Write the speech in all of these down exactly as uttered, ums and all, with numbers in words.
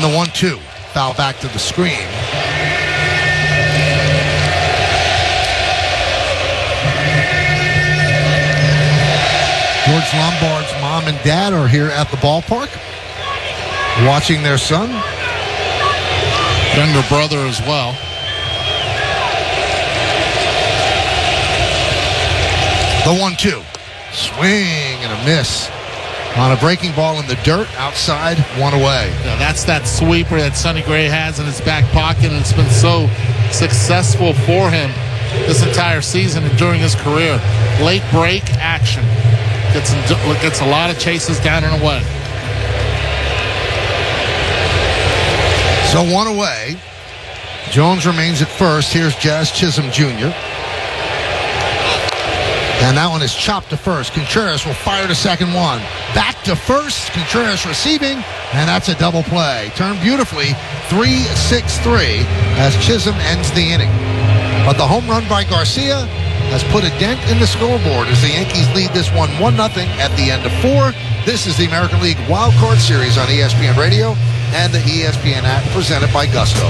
And the one two. Foul back to the screen. George Lombard's mom and dad are here at the ballpark watching their son. Younger brother as well. The one two. Swing and a miss on a breaking ball in the dirt outside, one away. Yeah, that's that sweeper that Sonny Gray has in his back pocket, and it's been so successful for him this entire season and during his career. Late break action. Gets, gets a lot of chases down and away. So one away. Jones remains at first. Here's Jazz Chisholm Junior And that one is chopped to first. Contreras will fire to second one. Back to first. Contreras receiving. And that's a double play. Turned beautifully. three six three as Chisholm ends the inning. But the home run by Garcia has put a dent in the scoreboard as the Yankees lead this one one nothing at the end of four. This is the American League Wild Card Series on E S P N Radio and the E S P N app presented by Gusto.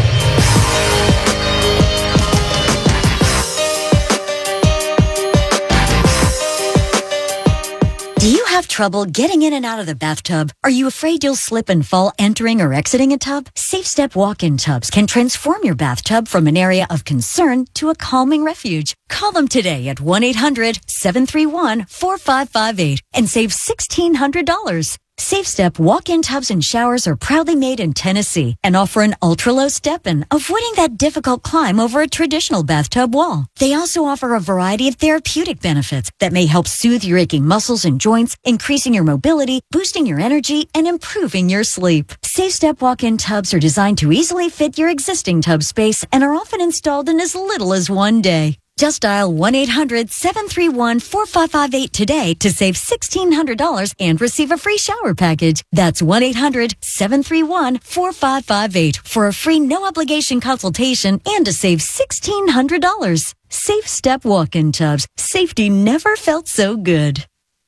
Do you have trouble getting in and out of the bathtub? Are you afraid you'll slip and fall entering or exiting a tub? Safe Step walk-in tubs can transform your bathtub from an area of concern to a calming refuge. Call them today at one eight hundred seven three one four five five eight and save sixteen hundred dollars. Safe Step walk-in tubs and showers are proudly made in Tennessee and offer an ultra-low step-in, avoiding that difficult climb over a traditional bathtub wall. They also offer a variety of therapeutic benefits that may help soothe your aching muscles and joints, increasing your mobility, boosting your energy, and improving your sleep. Safe Step walk-in tubs are designed to easily fit your existing tub space and are often installed in as little as one day. Just dial one eight hundred seven three one four five five eight today to save sixteen hundred dollars and receive a free shower package. That's one eight hundred seven three one four five five eight for a free no-obligation consultation and to save sixteen hundred dollars. Safe Step walk-in tubs. Safety never felt so good.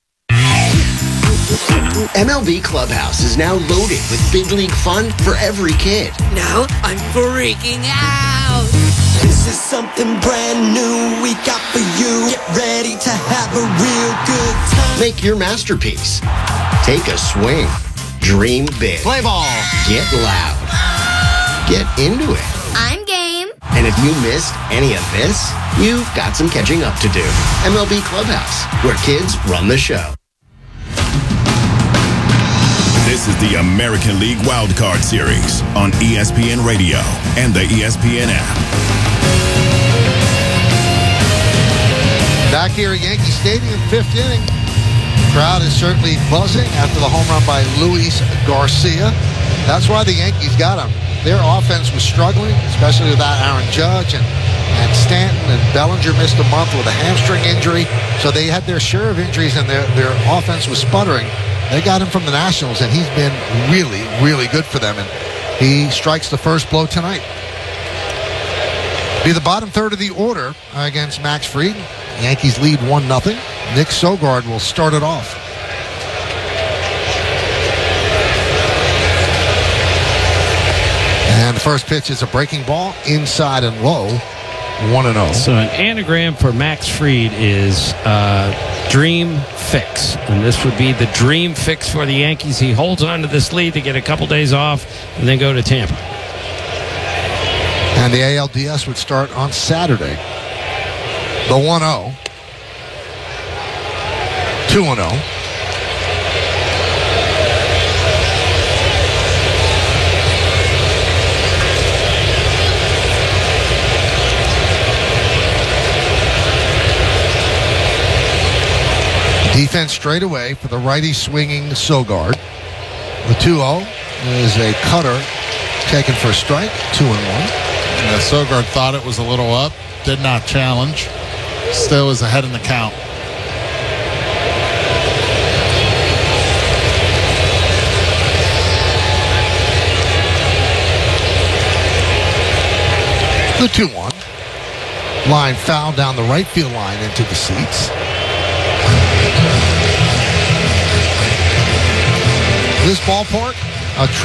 M L B Clubhouse is now loaded with big league fun for every kid. Now I'm freaking out. This is something brand new we got for you. Get ready to have a real good time. Make your masterpiece. Take a swing. Dream big. Play ball. Get loud. Get into it. I'm game. And if you missed any of this, you've got some catching up to do. M L B Clubhouse, where kids run the show. This is the American League Wildcard Series on E S P N Radio and the E S P N app. Back here at Yankee Stadium, fifth inning. Crowd is certainly buzzing after the home run by Luis Garcia. That's why the Yankees got him. Their offense was struggling, especially without Aaron Judge, and, and Stanton and Bellinger missed a month with a hamstring injury. So they had their share of injuries, and their, their offense was sputtering. They got him from the Nationals, and he's been really, really good for them. And he strikes the first blow tonight. Be the bottom third of the order against Max Fried. Yankees lead one nothing. Nick Sogard will start it off. And the first pitch is a breaking ball, inside and low, one and oh. So an anagram for Max Fried is uh, dream fix. And this would be the dream fix for the Yankees. He holds on to this lead to get a couple days off and then go to Tampa. And the A L D S would start on Saturday. The one oh. two and oh. Defense straight away for the righty swinging Sogard. The two oh is a cutter taken for a strike, two and one. Yeah, Sogard thought it was a little up, did not challenge. Still is ahead in the count. The two one. Line foul down the right field line into the seats. This ballpark, a